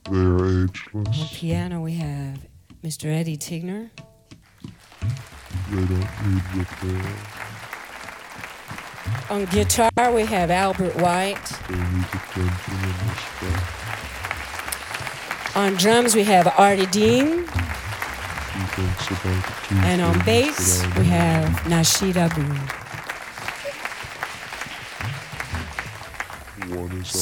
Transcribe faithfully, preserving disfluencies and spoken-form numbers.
They are On ageless. piano, we have Mister Eddie Tigner. They don't need repair. On guitar, we have Albert White. They need attention and respect. On drums, we have Artie Dean. He thinks about two And on things bass, that I we know. have Nasheed Abu. One is